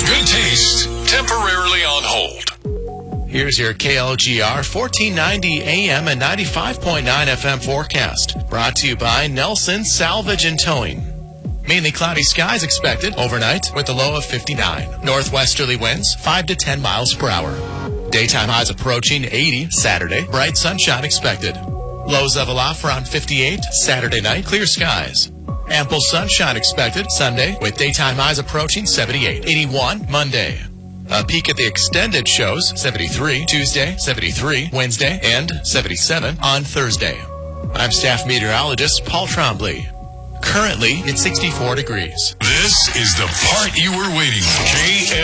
good taste temporarily on hold. Here's your KLGR 1490 AM and 95.9 FM forecast. Brought to you by Nelson Salvage and Towing. Mainly cloudy skies expected overnight with a low of 59. Northwesterly winds 5 to 10 miles per hour. Daytime highs approaching 80 Saturday. Bright sunshine expected. Lows level off around 58 Saturday night. Clear skies. Ample sunshine expected Sunday with daytime highs approaching 78. 81 Monday. A peek at the extended shows, 73 Tuesday, 73 Wednesday, and 77 on Thursday. I'm staff meteorologist Paul Trombley. Currently, it's 64 degrees. This is the part you were waiting for.